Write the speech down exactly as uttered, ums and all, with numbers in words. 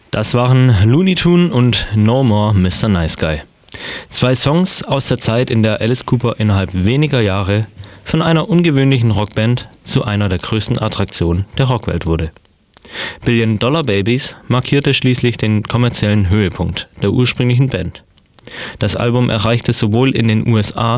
Das waren Looney Tune und No More Mister Nice Guy. Zwei Songs aus der Zeit, in der Alice Cooper innerhalb weniger Jahre von einer ungewöhnlichen Rockband zu einer der größten Attraktionen der Rockwelt wurde. Billion Dollar Babies markierte schließlich den kommerziellen Höhepunkt der ursprünglichen Band. Das Album erreichte sowohl in den U S A